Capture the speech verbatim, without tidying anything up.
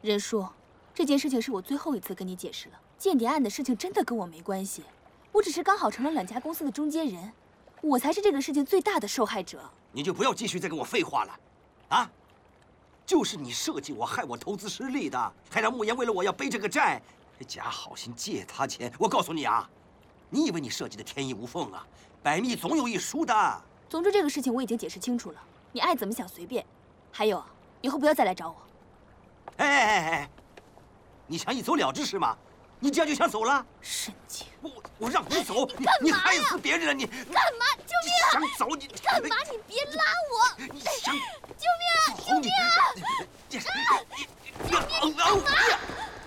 任叔，这件事情是我最后一次跟你解释了。间谍案的事情真的跟我没关系，我只是刚好成了两家公司的中间人，我才是这个事情最大的受害者。 你就不要继续再跟我废话了，啊！就是你设计我，害我投资失利的，还让慕言为了我要背这个债，假好心借他钱。我告诉你啊，你以为你设计的天衣无缝啊？百密总有一疏的。 总之这个事情我已经解释清楚了，你爱怎么想随便。还有，以后不要再来找我。 哎哎哎哎，你想一走了之是吗？你这样就想走了？ 神经！ 我我让你走，你干嘛呀？ 你害死别人了！你干嘛？救命啊！ 想走你干嘛？你别拉我！ 你想救命啊！救命啊！ 你你你你你干嘛呀？